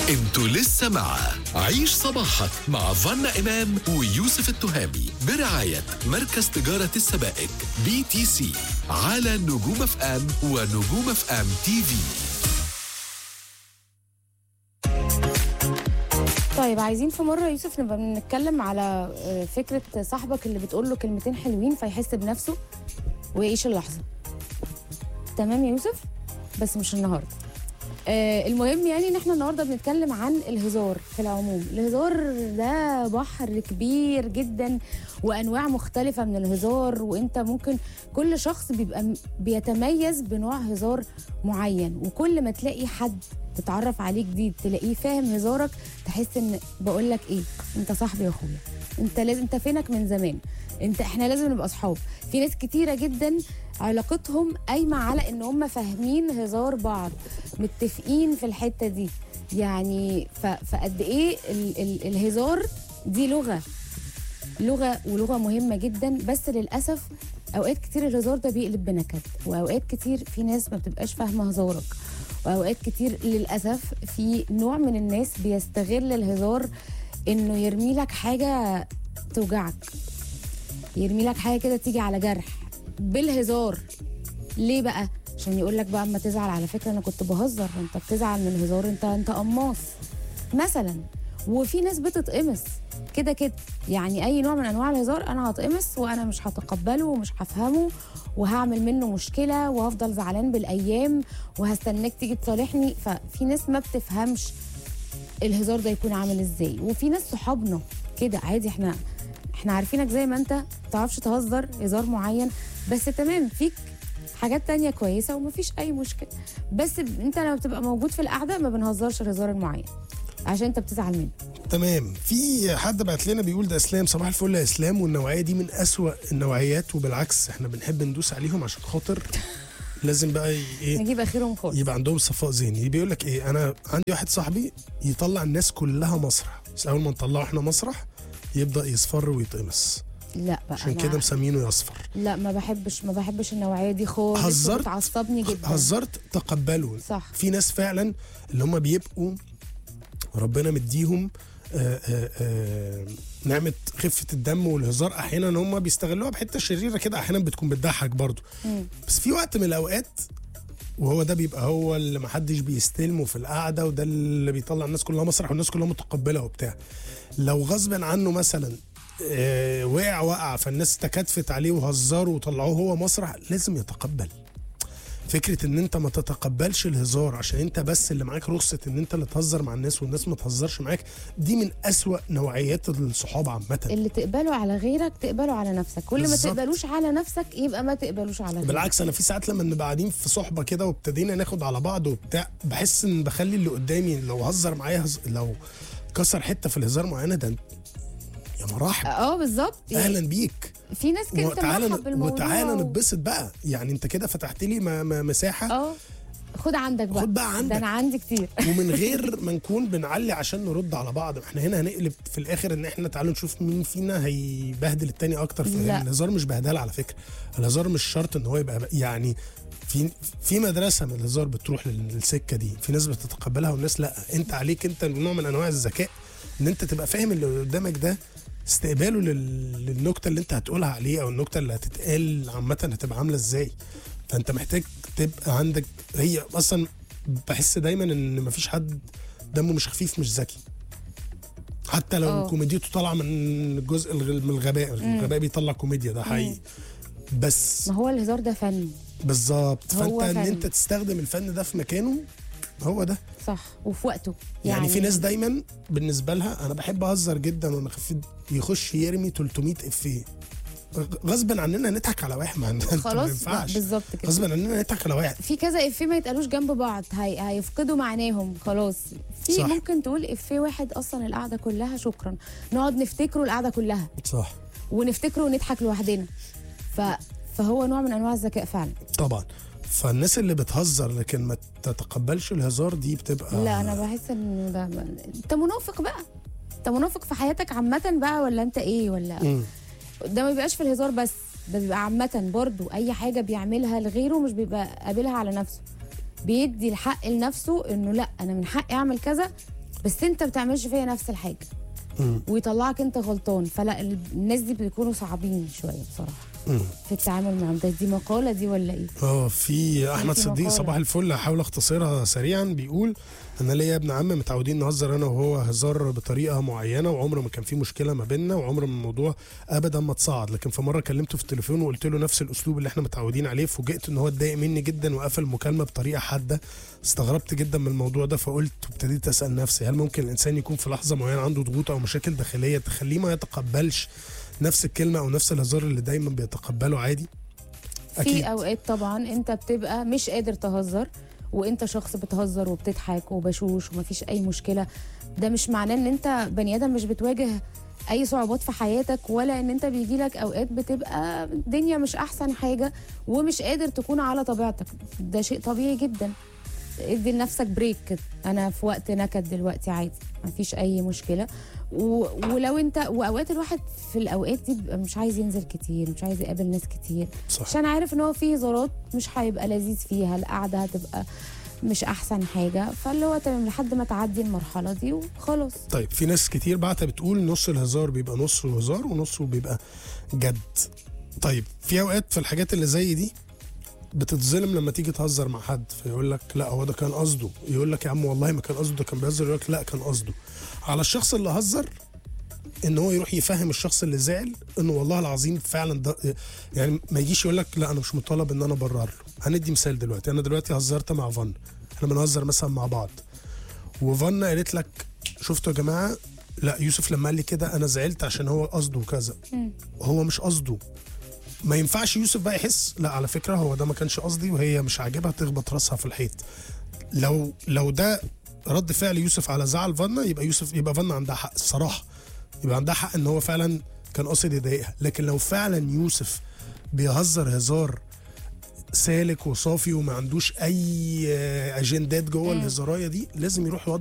انتوا لسه مع عيش صباحك مع فانا إمام ويوسف التهامي برعاية مركز تجارة السبائك BTC على نجوم اف ام ونجوم اف ام تي في. طيب عايزين في مرة يوسف نبقى بنتكلم على فكرة صاحبك اللي بتقول له كلمتين حلوين فيحس بنفسه ويعيش اللحظة. تمام يا يوسف؟ بس مش النهاردة. المهم يعني ان احنا النهارده بنتكلم عن الهزار في العموم. الهزار ده بحر كبير جدا وانواع مختلفه من الهزار، وانت ممكن كل شخص بيبقى بيتميز بنوع هزار معين، وكل ما تلاقي حد تتعرف عليه جديد تلاقيه فاهم هزارك تحس ان بقول لك ايه، انت صاحبي يا اخويا، انت لازم، انت فينك من زمان، احنا لازم نبقى اصحاب. في ناس كتيره جدا علاقتهم قايمه على ان هم فاهمين هزار بعض، متفقين في الحته دي يعني. فقد ايه الهزار دي لغه مهمه جدا، بس للاسف اوقات كتير الهزار ده بيقلب بنكد، واوقات كتير في ناس ما بتبقاش فاهمه هزارك، واوقات كتير للاسف في نوع من الناس بيستغل الهزار انه يرمي لك حاجه توجعك، يرمي لك حاجه كده تيجي على جرح بالهزار. ليه بقى؟ عشان يقول لك بقى اما تزعل على فكره انا كنت بهزر، انت بتزعل من الهزار، انت قماص مثلا. وفي ناس بتتقمص كده يعني اي نوع من انواع الهزار انا هتقمص وانا مش هتقبله ومش هفهمه وهعمل منه مشكله وهفضل زعلان بالايام وهستناك تيجي تصالحني. ففي ناس ما بتفهمش الهزار ده يكون عامل ازاي، وفي ناس صحابنا كده عادي، احنا عارفينك زي ما انت متعرفش تهزر هزار معين، بس تمام فيك حاجات تانية كويسة ومفيش أي مشكلة، بس انت لما بتبقى موجود في القعدة ما بنهزرش الهزار المعين عشان انت بتزعل منه. تمام. في حد بعت لنا بيقول ده اسلام، صباح الفل يا اسلام، والنوعيه دي من أسوأ النوعيات، وبالعكس احنا بنحب ندوس عليهم عشان خاطر لازم بقى ايه نجيب اخرهم خالص، يبقى عندهم صفاء ذهني. بيقول لك ايه، انا عندي واحد صاحبي يطلع الناس كلها مسرح، بس اول ما نطلعه احنا مسرح يبدا يصفر ويتقمص. لا بقى عشان كده مسمينه يصفر. لا ما بحبش النوعيه دي خالص، بتعصبني جدا. هزرت تقبله. صح. في ناس فعلا اللي هم بيبقوا ربنا مديهم نعمة خفة الدم والهزار، احيانا هم بيستغلوها بحته شريره كده، احيانا بتكون بتضحك برضو. بس في وقت من الاوقات وهو ده بيبقى هو اللي محدش بيستلمه في القعده، وده اللي بيطلع الناس كلها مسرح والناس كلها متقبله وبتاع. لو غصب عنه مثلا وقع فالناس تكاتفت عليه وهزروا وطلعوه هو مسرح، لازم يتقبل. فكرة ان انت ما تتقبلش الهزار عشان انت بس اللي معاك رخصة ان انت اللي تهزر مع الناس والناس ما تهزرش معاك، دي من أسوأ نوعيات الصحاب عامة. اللي تقبله على غيرك تقبله على نفسك، كل ما تقبلوش على نفسك يبقى ما تقبلوش على غيرك. بالعكس، انا في ساعات لما نبقى قاعدين في صحبة كده وابتدينا ناخد على بعض وبتاع، بحس ان بخلي اللي قدامي لو هزر معايا لو كسر حتة في الهزار معينة، ده يا مراحب. بالظبط يعني. اهلا بيك، في ناس كده مرحب بالموضوع وتعالى نتبسط بقى. يعني انت كده فتحت لي مساحه. خد عندك بقى، خد بقى عندك، ده انا عندي كتير. ومن غير ما نكون بنعلي عشان نرد على بعض. احنا هنا هنقلب في الاخر ان احنا تعالوا نشوف مين فينا هيبهدل التاني اكتر. الهزار مش بهدله على فكره، الهزار مش شرط ان هو يبقى يعني في مدرسه من الهزار بتروح للسكه دي، في ناس بتتقبلها والناس لا. انت عليك انت نوع من انواع الذكاء ان انت تبقى فاهم اللي قدامك ده استقباله للنكته اللي انت هتقولها عليه، او النكته اللي هتتقال عامه هتبقى عامله ازاي. فانت محتاج تبقى عندك، هي اصلا بحس دايما ان مفيش حد دمه مش خفيف مش ذكي، حتى لو كوميديته طالعه من الجزء من الغباء. الغباء بيطلع كوميديا، ده حقيقي. بس ما هو الهزار ده فن بالظبط. فانت ان انت تستخدم الفن ده في مكانه، هو ده صح وفي وقته. يعني في ناس دايما بالنسبه لها انا بحب اهزر جدا وانا خفيف، يخش يرمي 300 افيه غصبا عننا نضحك على واحد. ما خلاص بالظبط كده، غصبا عننا نضحك على واحد. في كذا افيه ما يتقالوش جنب بعض هيفقدوا معناهم خلاص. في صح. ممكن تقول افيه واحد اصلا القعده كلها شكرا نقعد نفتكره القعده كلها، صح، ونفتكره ونضحك لوحدنا. فهو نوع من انواع الذكاء فعلا طبعا. فالناس اللي بتهزر لكن ما تتقبلش الهزار دي بتبقى، لا انا بحس ان ده انت منافق بقى، انت منافق في حياتك عامه بقى، ولا انت ايه ولا ده ما بيبقاش في الهزار بس، ده بيبقى عامه برضو. اي حاجه بيعملها لغيره مش بيبقى قابلها على نفسه، بيدي الحق لنفسه انه لا انا من حقي اعمل كذا بس انت بتعملش فيا نفس الحاجه ويطلعك انت غلطان. فلا الناس دي بيكونوا صعبين شويه بصراحه في التعامل معاهم. دي مقاله دي ولا ايه؟ في احمد صديق صباح الفل، هحاول اختصرها سريعا. بيقول انا ليا ابن عم متعودين نهزر انا وهو هزار بطريقه معينه، وعمره ما كان في مشكله ما بيننا، وعمر ما الموضوع ابدا ما اتصاعد. لكن في مره كلمته في التليفون وقلت له نفس الاسلوب اللي احنا متعودين عليه، فوجئت ان هو اتضايق مني جدا وقفل المكالمه بطريقه حاده. استغربت جدا من الموضوع ده، فقلت وابتديت اسال نفسي هل ممكن الانسان يكون في لحظه معينه عنده ضغوط او مشاكل داخليه تخليه ما يتقبلش نفس الكلمه او نفس الهزار اللي دايما بيتقبله عادي؟ أكيد. في اوقات طبعا انت بتبقى مش قادر تهزر، وانت شخص بتهزر وبتضحك وبشوش ومفيش اي مشكله. ده مش معناه ان انت بني ادم مش بتواجه اي صعوبات في حياتك، ولا ان انت بيجيلك اوقات بتبقى الدنيا مش احسن حاجه ومش قادر تكون على طبيعتك. ده شيء طبيعي جدا. ادي لنفسك بريك كده. انا في وقت نكد دلوقتي عادي، مفيش اي مشكله. ولو انت واوقات الواحد في الاوقات دي بيبقى مش عايز ينزل كتير، مش عايز يقابل ناس كتير، صح. عشان عارف ان هو في هزارات مش هيبقى لذيذ فيها، القعده هتبقى مش احسن حاجه. فاللي هو تمام لحد ما تعدي المرحله دي وخلاص. طيب في ناس كتير بعتها بتقول نص الهزار بيبقى نصه هزار ونصه بيبقى جد. طيب في اوقات في الحاجات اللي زي دي بتتظلم لما تيجي تهزر مع حد، فيقول لك لا هو ده كان قصده، يقول لك يا عم والله ما كان قصده، ده كان بيهزر، يقول لك لا كان قصده. على الشخص اللي هزر ان هو يروح يفهم الشخص اللي زعل انه والله العظيم فعلا ده، يعني ما يجيش يقول لك لا انا مش مطالب ان انا ابرر له. هندي مثال دلوقتي، انا دلوقتي هزرت مع فن، احنا بنهزر مثلا مع بعض، وفن قالت لك شفتوا يا جماعه لا يوسف لما قال لي كده انا زعلت عشان هو قصده كذا، هو مش قصده. ما ينفعش يوسف بقى يحس لا على فكره هو ده ما كانش قصدي، وهي مش عاجبها تخبط راسها في الحيط. لو ده رد فعل يوسف على زعل فن، يبقى فن عندها حق الصراحه، يبقى عندها حق ان هو فعلا كان قاصد يضايقها. لكن لو فعلا يوسف بيهزر هزار سالك وصافي وما عندوش اي اجندات جوه الهزارايه دي، لازم يروح يوضح